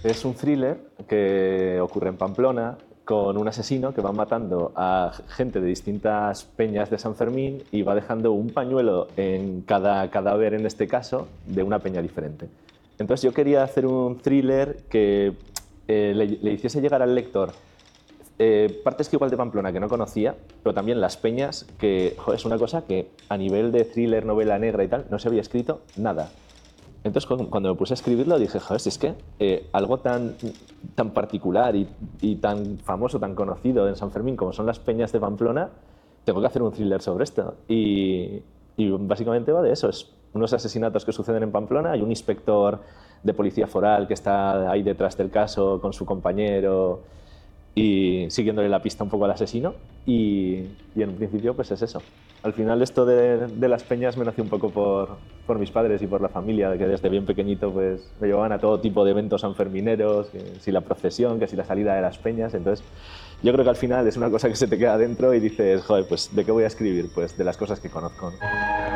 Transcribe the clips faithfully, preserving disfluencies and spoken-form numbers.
Es un thriller que ocurre en Pamplona con un asesino que va matando a gente de distintas peñas de San Fermín y va dejando un pañuelo en cada cadáver, en este caso, de una peña diferente. Entonces yo quería hacer un thriller que eh, le, le hiciese llegar al lector eh, partes que igual de Pamplona que no conocía, pero también las peñas, que jo, es una cosa que a nivel de thriller, novela negra y tal, no se había escrito nada. Entonces, cuando me puse a escribirlo, dije, joder, si es que eh, algo tan, tan particular y, y tan famoso, tan conocido en San Fermín como son las peñas de Pamplona, tengo que hacer un thriller sobre esto. Y, y básicamente va de eso, es unos asesinatos que suceden en Pamplona, hay un inspector de policía foral que está ahí detrás del caso con su compañero y siguiéndole la pista un poco al asesino, y, y en principio pues es eso. Al final esto de, de las peñas me nació un poco por, por mis padres y por la familia, que desde bien pequeñito pues me llevaban a todo tipo de eventos sanfermineros, que si la procesión, que si la salida de las peñas, entonces yo creo que al final es una cosa que se te queda dentro y dices, joder, pues ¿de qué voy a escribir? Pues de las cosas que conozco, ¿no?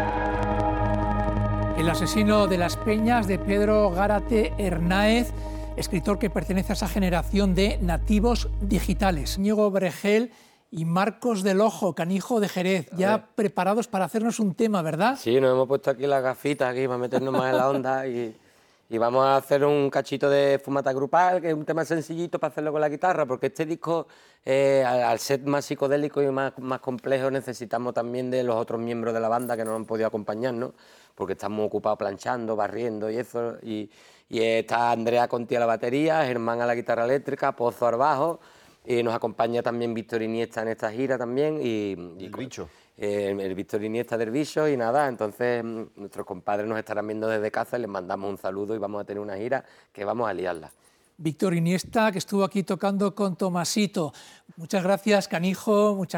El asesino de las peñas, de Pedro Gárate Hernáez, escritor que pertenece a esa generación de nativos digitales. Íñigo Bregel y Marcos del Ojo, Canijo de Jerez, ya preparados para hacernos un tema, ¿verdad? Sí, nos hemos puesto aquí las gafitas aquí para meternos más en la onda y, y vamos a hacer un cachito de fumata grupal, que es un tema sencillito para hacerlo con la guitarra, porque este disco, eh, al, al ser más psicodélico y más, más complejo, necesitamos también de los otros miembros de la banda que nos han podido acompañarnos, porque estamos ocupados planchando, barriendo y eso. Y, y está Andrea Conti a la batería, Germán a la guitarra eléctrica, Pozo al bajo, y nos acompaña también Víctor Iniesta en esta gira también. Y, y el bicho. Eh, el Víctor Iniesta del Bicho, y nada, entonces nuestros compadres nos estarán viendo desde casa y les mandamos un saludo y vamos a tener una gira que vamos a liarla. Víctor Iniesta, que estuvo aquí tocando con Tomasito. Muchas gracias, Canijo. Muchas